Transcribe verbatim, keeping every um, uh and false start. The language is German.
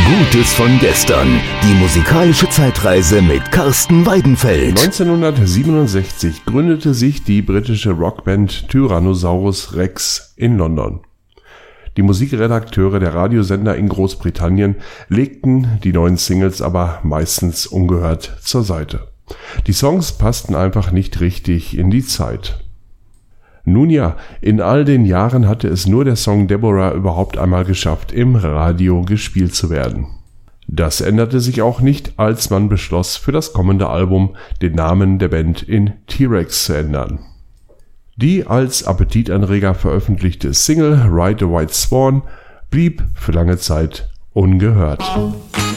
Gutes von gestern. Die musikalische Zeitreise mit Carsten Weidenfeld. neunzehnhundertsiebenundsechzig gründete sich die britische Rockband Tyrannosaurus Rex in London. Die Musikredakteure der Radiosender in Großbritannien legten die neuen Singles aber meistens ungehört zur Seite. Die Songs passten einfach nicht richtig in die Zeit. Nun ja, in all den Jahren hatte es nur der Song Deborah überhaupt einmal geschafft, im Radio gespielt zu werden. Das änderte sich auch nicht, als man beschloss, für das kommende Album den Namen der Band in T-Rex zu ändern. Die als Appetitanreger veröffentlichte Single Ride the White Swan blieb für lange Zeit ungehört.